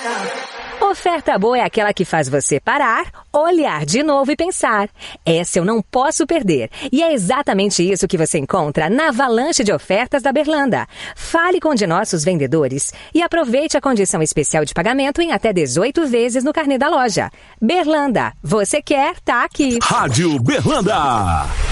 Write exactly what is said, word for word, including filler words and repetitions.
Oferta boa é aquela que faz você parar, olhar de novo e pensar. Essa eu não posso perder. E é exatamente isso que você encontra na avalanche de ofertas da Berlanda. Fale com um de nossos vendedores e aproveite a condição especial de pagamento em até dezoito vezes no carnê da loja. Berlanda, você quer, tá aqui. Rádio Berlanda.